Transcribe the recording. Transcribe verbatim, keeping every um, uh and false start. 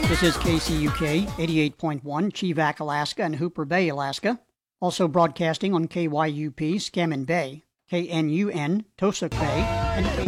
This is K C U K eighty-eight point one, Chivak, Alaska, and Hooper Bay, Alaska. Also broadcasting on K Y U P, Scammon Bay, K N U N, Tosuck Bay, and K